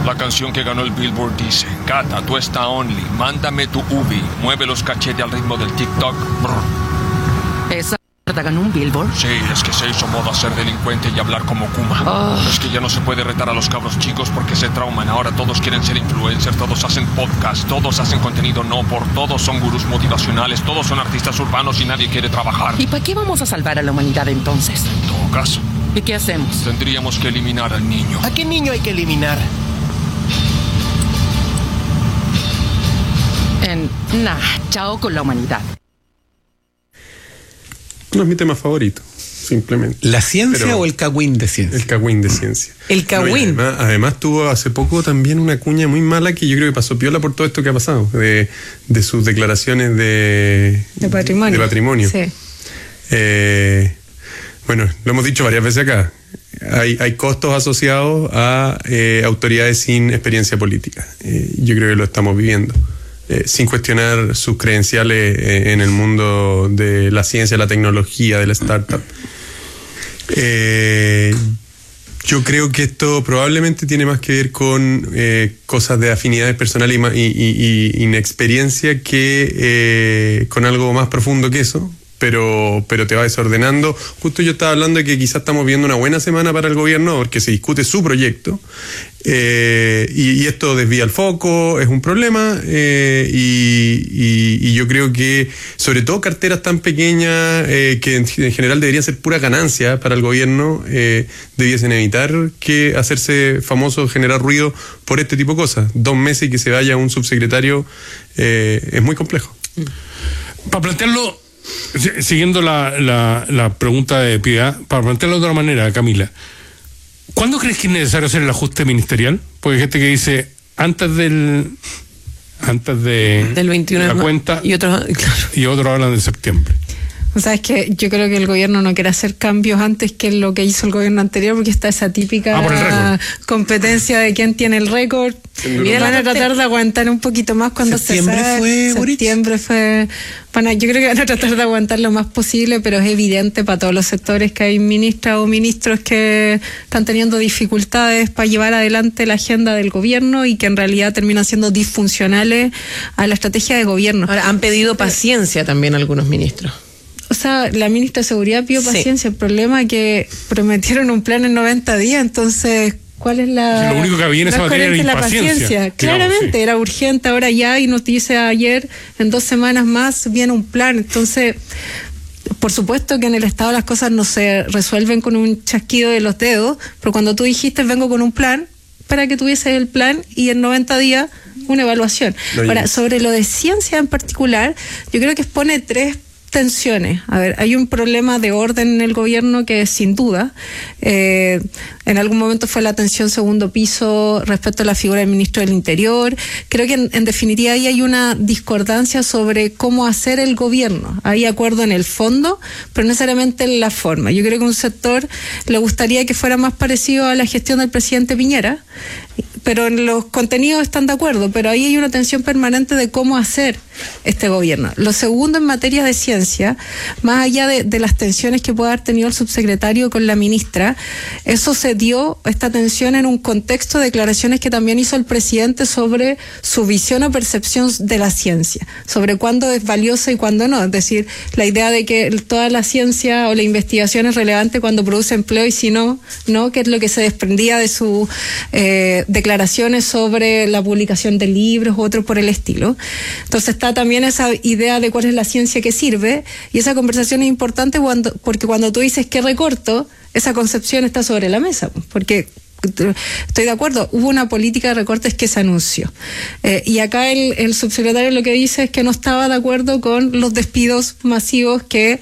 La canción que ganó el Billboard dice: Gata, tú está only, mándame tu ubi, mueve los cachetes al ritmo del TikTok. Brr. ¿Esa mierda ganó un Billboard? Sí, es que se hizo moda ser delincuente y hablar como Kuma. Es que ya no se puede retar a los cabros chicos porque se trauman. Ahora todos quieren ser influencers, todos hacen podcast, todos hacen contenido todos son gurús motivacionales, todos son artistas urbanos y nadie quiere trabajar. ¿Y para qué vamos a salvar a la humanidad entonces? En todo caso, ¿y qué hacemos? tendríamos que eliminar al niño. ¿A qué niño hay que eliminar? Chao con la humanidad. No es mi tema favorito, simplemente. ¿La ciencia Pero o el cagüín de ciencia? El cagüín de ciencia. El cagüín. No, además tuvo hace poco también una cuña muy mala que yo creo que pasó piola por todo esto que ha pasado, de sus declaraciones de patrimonio. Sí. Bueno, lo hemos dicho varias veces acá. Hay costos asociados a autoridades sin experiencia política. Yo creo que lo estamos viviendo. Sin cuestionar sus credenciales en el mundo de la ciencia, la tecnología, de la startup. Yo creo que esto probablemente tiene más que ver con cosas de afinidades personales y inexperiencia que con algo más profundo que eso. Pero te va desordenando. Justo yo estaba hablando de que quizás estamos viendo una buena semana para el gobierno porque se discute su proyecto y esto desvía el foco, es un problema y yo creo que sobre todo carteras tan pequeñas que en general deberían ser pura ganancia para el gobierno debiesen evitar que hacerse famoso, generar ruido por este tipo de cosas. 2 meses y que se vaya un subsecretario es muy complejo. Para plantearlo, siguiendo la pregunta de Piedad, para plantearlo de otra manera, Camila, ¿cuándo crees que es necesario hacer el ajuste ministerial? Porque hay gente que dice antes del 21 de la cuenta y otros hablan de septiembre. O sea, es que yo creo que el gobierno no quiere hacer cambios antes que lo que hizo el gobierno anterior, porque está esa típica competencia de quién tiene el récord. Y van a tratar de aguantar un poquito más cuando septiembre fue yo creo que van a tratar de aguantar lo más posible, pero es evidente para todos los sectores que hay ministras o ministros que están teniendo dificultades para llevar adelante la agenda del gobierno y que en realidad terminan siendo disfuncionales a la estrategia de gobierno. Ahora, han pedido paciencia también algunos ministros. O sea, la ministra de Seguridad pidió paciencia. El problema es que prometieron un plan en 90 días, entonces, ¿cuál es la...? Lo único que había en esa materia era impaciencia. Claramente, era urgente ahora ya, y nos dice ayer, en 2 semanas más viene un plan. Entonces, por supuesto que en el Estado las cosas no se resuelven con un chasquido de los dedos, pero cuando tú dijiste vengo con un plan, para que tuvieses el plan y en 90 días una evaluación. Ahora, sobre lo de ciencia en particular, yo creo que expone 3 tensiones. A ver, hay un problema de orden en el gobierno que sin duda en algún momento fue la tensión segundo piso respecto a la figura del ministro del Interior. Creo que en definitiva ahí hay una discordancia sobre cómo hacer el gobierno. Hay acuerdo en el fondo, pero no necesariamente en la forma. Yo creo que a un sector le gustaría que fuera más parecido a la gestión del presidente Piñera, pero en los contenidos están de acuerdo, pero ahí hay una tensión permanente de cómo hacer este gobierno. Lo segundo, en materia de ciencia, más allá de las tensiones que pueda haber tenido el subsecretario con la ministra, eso se dio, esta tensión, en un contexto de declaraciones que también hizo el presidente sobre su visión o percepción de la ciencia, sobre cuándo es valiosa y cuándo no. Es decir, la idea de que toda la ciencia o la investigación es relevante cuando produce empleo y si no, que es lo que se desprendía de sus declaraciones sobre la publicación de libros u otros por el estilo. Entonces está también esa idea de cuál es la ciencia que sirve, y esa conversación es importante porque cuando tú dices que recorto, esa concepción está sobre la mesa, porque estoy de acuerdo, hubo una política de recortes que se anunció. Y acá el subsecretario lo que dice es que no estaba de acuerdo con los despidos masivos que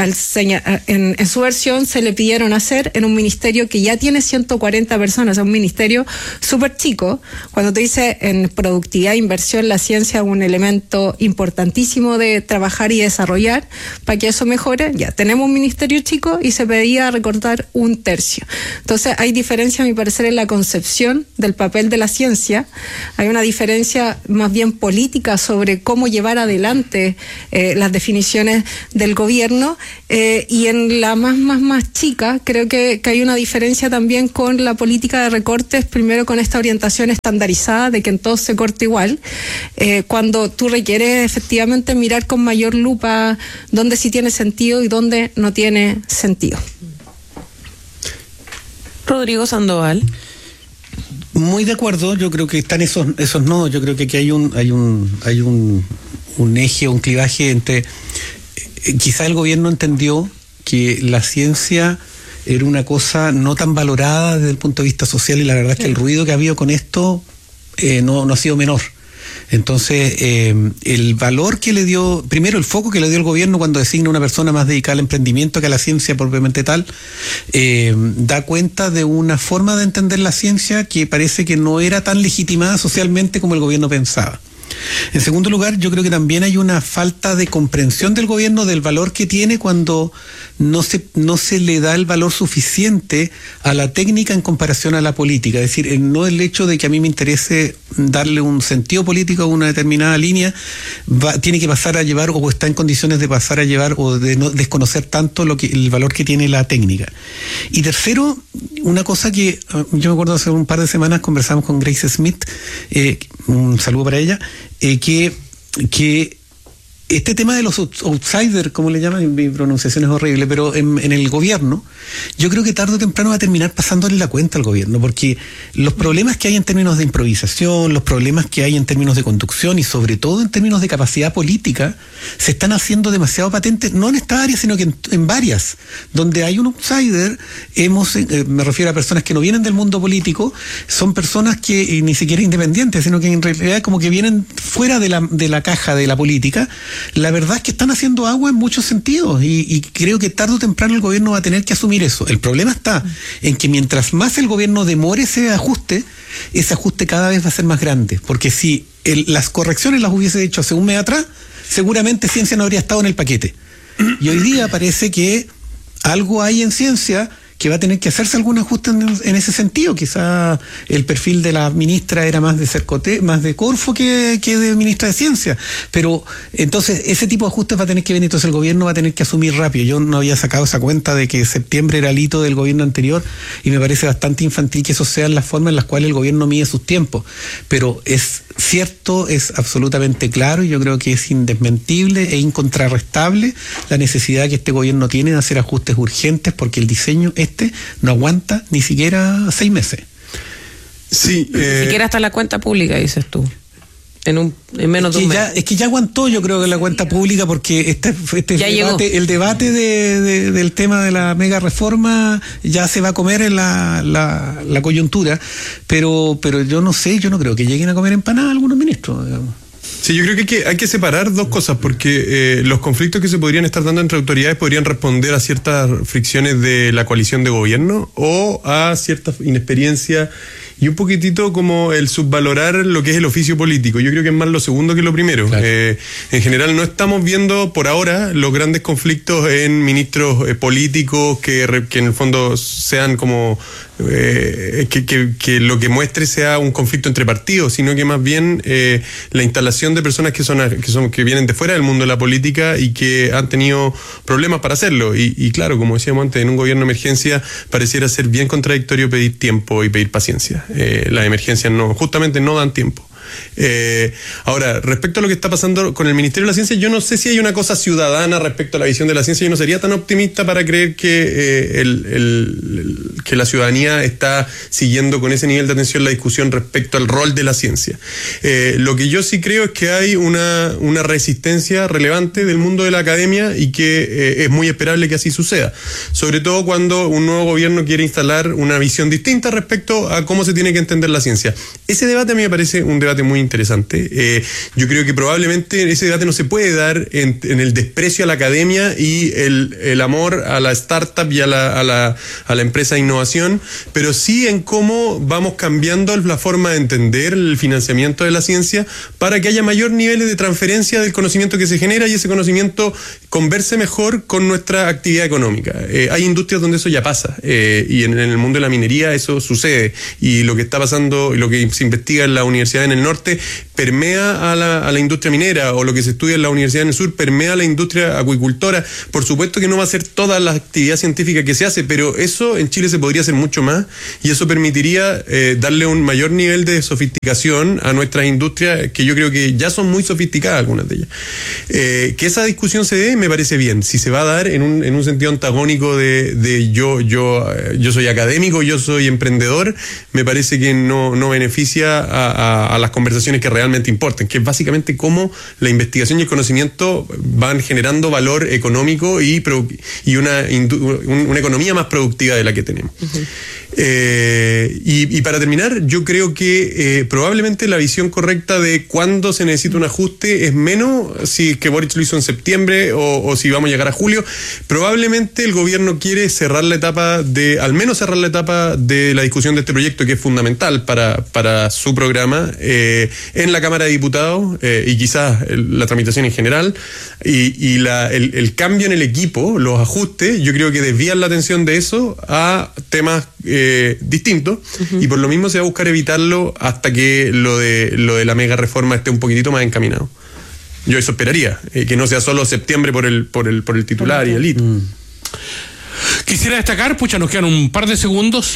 en su versión se le pidieron hacer en un ministerio que ya tiene 140 personas, es un ministerio súper chico. Cuando te dice en productividad e inversión, la ciencia es un elemento importantísimo de trabajar y desarrollar para que eso mejore. Ya tenemos un ministerio chico y se pedía recortar 1/3. Entonces hay diferencia, a mi parecer, en la concepción del papel de la ciencia. Hay una diferencia más bien política sobre cómo llevar adelante las definiciones del gobierno, y en la más chica creo que hay una diferencia también con la política de recortes, primero con esta orientación estandarizada de que en todo se corte igual, cuando tú requieres efectivamente mirar con mayor lupa dónde sí tiene sentido y dónde no tiene sentido. Rodrigo Sandoval. Muy de acuerdo, yo creo que están esos nodos, yo creo que aquí hay un eje, un clivaje entre quizá el gobierno entendió que la ciencia era una cosa no tan valorada desde el punto de vista social, y la verdad es que el ruido que ha habido con esto no ha sido menor. Entonces, el valor que le dio, primero el foco que le dio el gobierno cuando designa una persona más dedicada al emprendimiento que a la ciencia propiamente tal, da cuenta de una forma de entender la ciencia que parece que no era tan legitimada socialmente como el gobierno pensaba. En segundo lugar, yo creo que también hay una falta de comprensión del gobierno del valor que tiene cuando no se le da el valor suficiente a la técnica en comparación a la política. Es decir, no el hecho de que a mí me interese darle un sentido político a una determinada línea tiene que pasar a llevar, o está en condiciones de pasar a llevar, o de no desconocer tanto el valor que tiene la técnica. Y tercero, una cosa que yo me acuerdo hace un par de semanas conversamos con Grace Smith, un saludo para ella, que este tema de los outsiders, como le llaman, mi pronunciación es horrible, pero en el gobierno, yo creo que tarde o temprano va a terminar pasándole la cuenta al gobierno, porque los problemas que hay en términos de improvisación, los problemas que hay en términos de conducción y sobre todo en términos de capacidad política, se están haciendo demasiado patentes, no en esta área, sino que en varias, donde hay un outsider. Me refiero a personas que no vienen del mundo político, son personas que ni siquiera independientes, sino que en realidad como que vienen fuera de la caja de la política. La verdad es que están haciendo agua en muchos sentidos, y creo que tarde o temprano el gobierno va a tener que asumir eso. El problema está en que mientras más el gobierno demore ese ajuste cada vez va a ser más grande, porque si las correcciones las hubiese hecho hace un mes atrás, seguramente ciencia no habría estado en el paquete. Y hoy día parece que algo hay en ciencia que va a tener que hacerse algún ajuste en ese sentido. Quizá el perfil de la ministra era más de Cercoté, más de Corfo que de ministra de Ciencia, pero entonces ese tipo de ajustes va a tener que venir, entonces el gobierno va a tener que asumir rápido. Yo no había sacado esa cuenta de que septiembre era el hito del gobierno anterior, y me parece bastante infantil que eso sean las formas en las cuales el gobierno mide sus tiempos, pero es cierto, es absolutamente claro, y yo creo que es indesmentible e incontrarrestable la necesidad que este gobierno tiene de hacer ajustes urgentes, porque el diseño no aguanta ni siquiera 6 meses. Sí, Ni siquiera hasta la cuenta pública, dices tú. En menos de un mes. Es que ya aguantó, yo creo, que la cuenta pública, porque el debate del tema de la mega reforma ya se va a comer en la coyuntura, pero yo no creo que lleguen a comer empanadas algunos ministros, digamos. Sí, yo creo que hay que separar dos cosas, porque los conflictos que se podrían estar dando entre autoridades podrían responder a ciertas fricciones de la coalición de gobierno o a cierta inexperiencia y un poquitito como el subvalorar lo que es el oficio político. Yo creo que es más lo segundo que lo primero. Claro. En general no estamos viendo por ahora los grandes conflictos en ministros políticos que en el fondo sean como que lo que muestre sea un conflicto entre partidos, sino que más bien la instalación de personas que vienen de fuera del mundo de la política y que han tenido problemas para hacerlo. Y claro, como decíamos antes, en un gobierno de emergencia pareciera ser bien contradictorio pedir tiempo y pedir paciencia. Las emergencias justamente no dan tiempo. Ahora, respecto a lo que está pasando con el Ministerio de la Ciencia, yo no sé si hay una cosa ciudadana respecto a la visión de la ciencia. Yo no sería tan optimista para creer que que la ciudadanía está siguiendo con ese nivel de atención la discusión respecto al rol de la ciencia. Lo que yo sí creo es que hay una resistencia relevante del mundo de la academia y que es muy esperable que así suceda, sobre todo cuando un nuevo gobierno quiere instalar una visión distinta respecto a cómo se tiene que entender la ciencia. Ese debate a mí me parece un debate debate muy interesante. Yo creo que probablemente ese debate no se puede dar en el desprecio a la academia y el amor a la startup y a la empresa de innovación, pero sí en cómo vamos cambiando la forma de entender el financiamiento de la ciencia para que haya mayor niveles de transferencia del conocimiento que se genera y ese conocimiento converse mejor con nuestra actividad económica. Hay industrias donde eso ya pasa, y en el mundo de la minería eso sucede, y lo que está pasando, lo que se investiga en la universidad en el norte permea a la industria minera, o lo que se estudia en la universidad en el sur permea a la industria acuicultora. Por supuesto que no va a ser toda la actividad científica que se hace, pero eso en Chile se podría hacer mucho más, y eso permitiría darle un mayor nivel de sofisticación a nuestras industrias, que yo creo que ya son muy sofisticadas algunas de ellas. Que esa discusión se dé, me parece bien. Si se va a dar en un sentido antagónico de yo soy académico, yo soy emprendedor, me parece que no beneficia a las conversaciones que realmente importan, que es básicamente cómo la investigación y el conocimiento van generando valor económico y una economía más productiva de la que tenemos. Uh-huh. Y para terminar, yo creo que probablemente la visión correcta de cuándo se necesita un ajuste es menos si es que Boric lo hizo en septiembre o si vamos a llegar a julio. Probablemente el gobierno quiere al menos cerrar la etapa de la discusión de este proyecto, que es fundamental para su programa, en la Cámara de Diputados, y quizás la tramitación en general, y el cambio en el equipo, los ajustes, yo creo que desvían la atención de eso a temas distintos, uh-huh. Y por lo mismo se va a buscar evitarlo hasta que lo de la mega reforma esté un poquitito más encaminado. Yo eso esperaría, que no sea solo septiembre por el titular y el hito. Quisiera destacar, nos quedan un par de segundos,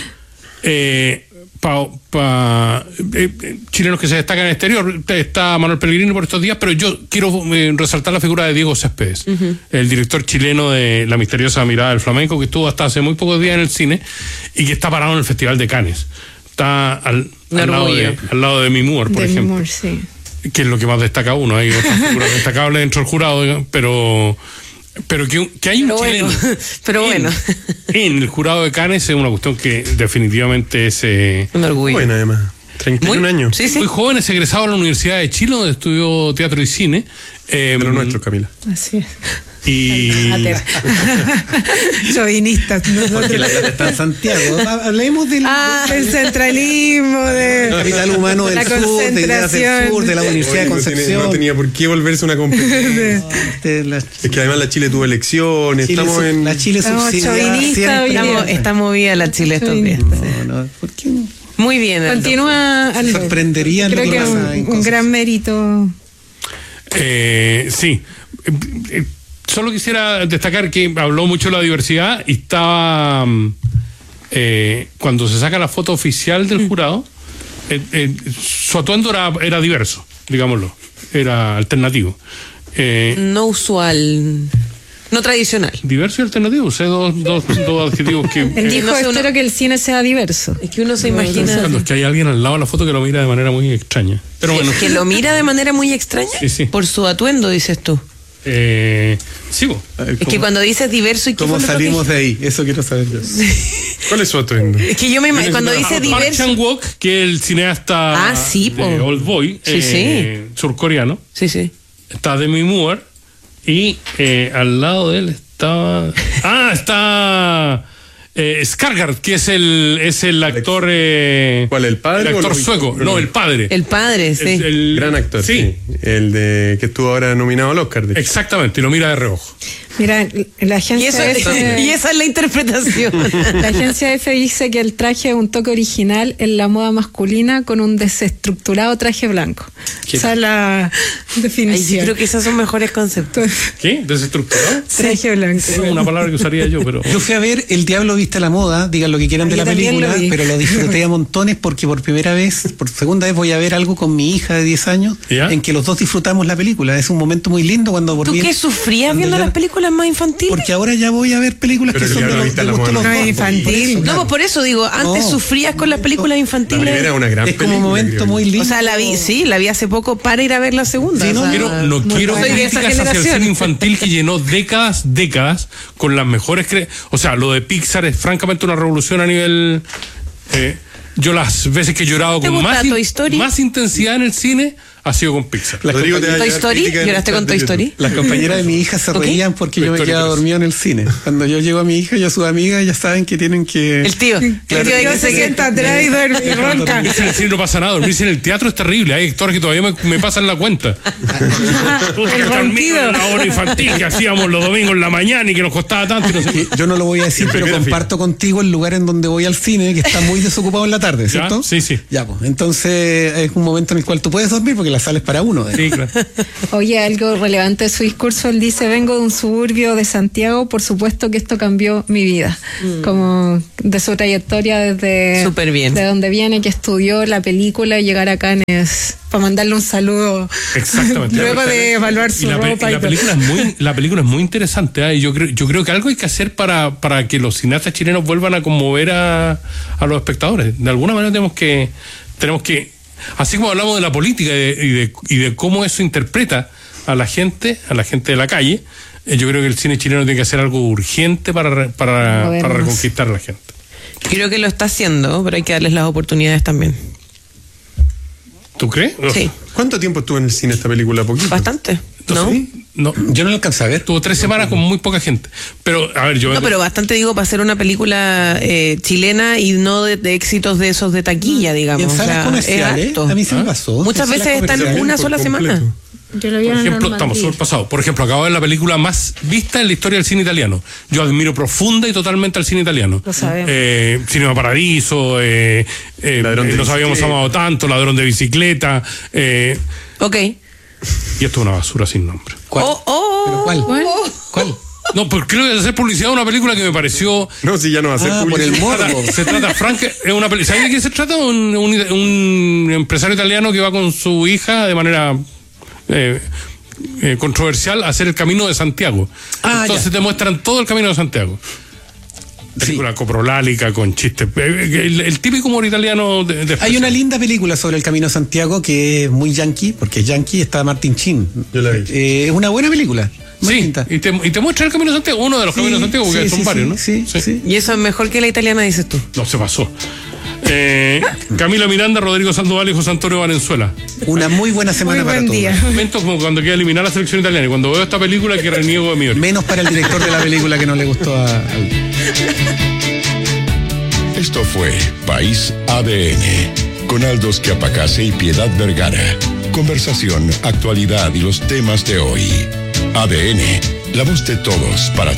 chilenos que se destacan en el exterior. Está Manuel Pellegrini por estos días, pero yo quiero resaltar la figura de Diego Céspedes, uh-huh. El director chileno de La misteriosa mirada del flamenco, que estuvo hasta hace muy pocos días en el cine y que está parado en el Festival de Cannes. Está al lado de Demi Moore, por ejemplo. Moore, sí. Que es lo que más destaca uno. Hay otras figuras destacables dentro del jurado, pero que hay un chileno en el jurado de Cannes es una cuestión que definitivamente es un orgullo. Bueno, además 31 años. Sí. Muy joven, es egresado de la Universidad de Chile, donde estudió teatro y cine. De los nuestros, Camila. Así es. Y chauvinistas. Porque la plata está en Santiago. Hablemos del centralismo, del capital humano del sur, de ideas del sur, de la Universidad de Concepción. No tenía por qué volverse una competencia. Es que además la Chile tuvo elecciones. La Chile subsidiada. Está movida la Chile estos días. ¿Por qué no? Muy bien. Continúa. Sorprendería. Creo que un gran mérito. Sí. Solo quisiera destacar que habló mucho de la diversidad y estaba, cuando se saca la foto oficial del jurado, su atuendo era diverso, digámoslo, era alternativo. No usual, no tradicional. Diverso y alternativo, usé dos adjetivos que... Él dijo, espero que el cine sea diverso. Es que uno se imagina... Es que hay alguien al lado de la foto que lo mira de manera muy extraña. Pero bueno. ¿Que lo mira de manera muy extraña? Sí. Por su atuendo, dices tú. Sí, es que cuando dices diverso y ¿cómo salimos de ahí? Eso quiero saber yo. ¿Cuál es su atuendo? Es que yo me imagino cuando dice diverso. Park Chan-wook, que es el cineasta de Old Boy, surcoreano. Sí. Está Demi Moore y al lado de él estaba. Está Skarsgård, que es el actor. ¿Cuál? ¿El padre? El actor sueco. No, el padre. El padre, sí. El gran actor, sí. El que estuvo ahora nominado al Oscar. Exactamente, y lo mira de reojo. Mira, la agencia y esa es la interpretación. La agencia F dice que el traje es un toque original en la moda masculina con un desestructurado traje blanco. Esa es la definición. Yo creo que esos son mejores conceptos. ¿Qué? ¿Desestructurado? Traje blanco. Es una palabra que usaría yo, pero... Yo fui a ver El Diablo Viste a la Moda, digan lo que quieran de la película, pero lo disfruté a montones porque por segunda vez voy a ver algo con mi hija de 10 años, en que los dos disfrutamos la película. Es un momento muy lindo cuando... ¿Tú qué sufrías viendo las películas más infantiles? Porque ahora ya voy a ver películas que son de los dos. Infantil. No, pues por eso digo, antes sufrías con las películas infantiles. La primera una gran película. Es como un momento muy lindo. O sea, la vi hace poco para ir a ver la segunda. Sí, no quiero críticas hacia el cine infantil que llenó décadas con las mejores... O sea, lo de Pixar es francamente una revolución a nivel... yo las veces que he llorado ¿Te con gusta Toy Story? más intensidad en el cine ha sido con Pixar. Rodrigo te va a ¿Toy llevar Story? crítica en ¿Lloraste el con chat Toy de Story? YouTube. Las compañeras de mi hija se Ok. reían porque yo me Toy Story quedaba 3. dormido en el cine. Cuando yo llego a mi hija y a sus amigas, ya saben que tienen que... El tío. Claro. El tío de que Se sienta atrás y duerme y ronca. Dormirse en el cine no pasa nada, dormirse en el teatro es terrible. Hay actores que todavía me pasan la cuenta. El ronquido. En la hora infantil que hacíamos los domingos en la mañana y que nos costaba tanto. Y no sé qué. Yo no lo voy a decir, En pero primera comparto contigo el lugar en donde voy al cine, que está muy desocupado en la tarde, ¿cierto? Sí, sí. Ya, pues. Entonces es un momento en el cual tú puedes dormir porque la sala es para uno. Sí, claro. Oye, algo relevante de su discurso, él dice, vengo de un suburbio de Santiago, por supuesto que esto cambió mi vida. Como de su trayectoria desde... Súper bien. De donde viene, que estudió la película y llegar a Cannes para mandarle un saludo. Exactamente. Luego de evaluar Y su la, pe- ropa y y la todo. película es muy interesante. ¿eh? Y yo creo que algo hay que hacer para que los cineastas chilenos vuelvan a conmover a los espectadores. De alguna manera tenemos que así como hablamos de la política y de cómo eso interpreta a la gente de la calle, yo creo que el cine chileno tiene que hacer algo urgente para Movernos. reconquistar a la gente. Creo que lo está haciendo, pero hay que darles las oportunidades también. ¿Tú crees? Sí, ¿Cuánto tiempo estuvo en el cine esta película? ¿Poquito? bastante. ¿No? ¿Sí? No. Yo no lo alcancé a ver. Tuvo 3 semanas con muy poca gente. Pero, a ver, yo... No, pero bastante digo para hacer una película chilena y no de éxitos de esos de taquilla, Y digamos. en O salas sea, es comerciales, harto. a mí se me pasó. Muchas En salas veces están comerciales. una por sola completo. semana. Yo lo vi Por en ejemplo, Normandía. estamos súper pasados. Por ejemplo, acabo de ver la película más vista en la historia del cine italiano. Yo admiro profunda y totalmente al cine italiano. Lo sabemos. Cinema Paradiso, Ladrón de Nos habíamos bicicleta. amado tanto, Ladrón de bicicleta. Ok. Y esto es una basura sin nombre. ¿Cuál? ¿Pero cuál? ¿Cuál? No, pues creo que hacer publicidad de una película que me pareció... No, si ya no va a ser Por el publicidad. morbo. Se trata, Frank, es una película. ¿Sabes de qué se trata? Un empresario italiano que va con su hija de manera controversial a hacer el Camino de Santiago. Entonces te muestran todo el Camino de Santiago. Película coprolálica con chistes. El típico humor italiano de Hay una linda película sobre el Camino a Santiago que es muy yankee, porque es yankee, está Martin Sheen. Yo la vi. Es una buena película. Muy Sí, linda. y te muestra el Camino de Santiago, uno de los Caminos de Santiago, porque sí, son sí, varios, sí, ¿no? sí. Y eso es mejor que la italiana, dices tú. No, se pasó. Camila Miranda, Rodrigo Sandoval y José Antonio Valenzuela. Una muy buena semana Muy para buen todos. día. Momento como cuando queda eliminar la selección italiana. Y cuando veo esta película que reniego de mi orden. Menos para el director de la película que no le gustó al... Esto fue País ADN, con Aldos Quiapacase y Piedad Vergara. Conversación, actualidad y los temas de hoy. ADN, la voz de todos para